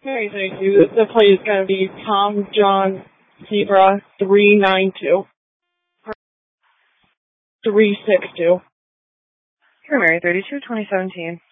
Mary 32. The plate is going to be Tom John Zebra 392. 362. Here, Mary 32, 2017.